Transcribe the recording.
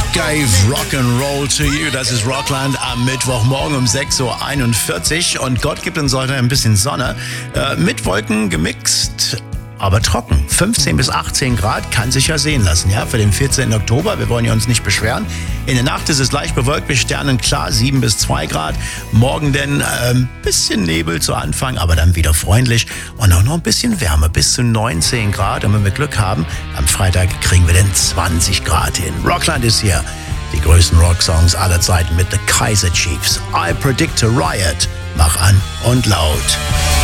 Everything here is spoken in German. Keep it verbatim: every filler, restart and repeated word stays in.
Gave Rock'n'Roll to You. Das ist Rockland am Mittwochmorgen um sechs Uhr einundvierzig. Und Gott gibt uns heute ein bisschen Sonne. Äh, mit Wolken gemixt, aber trocken. fünfzehn bis achtzehn Grad kann sich ja sehen lassen, ja, für den vierzehnten Oktober. Wir wollen ja uns nicht beschweren. In der Nacht ist es leicht bewölkt bis sternenklar, sieben bis zwei Grad. Morgen denn ein ähm, bisschen Nebel zu Anfang, aber dann wieder freundlich. Und auch noch ein bisschen Wärme, bis zu neunzehn Grad. Und wenn wir Glück haben, am Freitag kriegen wir dann zwanzig Grad hin. Rockland ist hier. Die größten Rocksongs aller Zeiten mit The Kaiser Chiefs. I Predict a Riot. Mach an und laut.